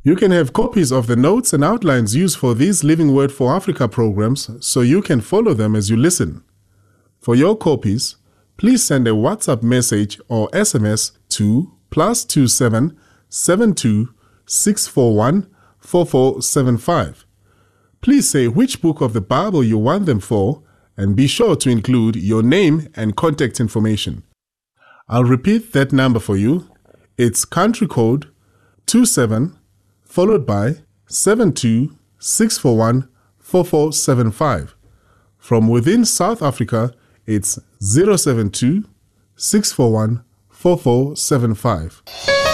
You can have copies of the notes and outlines used for these Living Word for Africa programs so you can follow them as you listen. For your copies, please send a WhatsApp message or SMS to +27 72 641 4475. Please say which book of the Bible you want them for and be sure to include your name and contact information. I'll repeat that number for you. It's country code 27 followed by 72 641 4475. From within South Africa, it's 072 641 4475.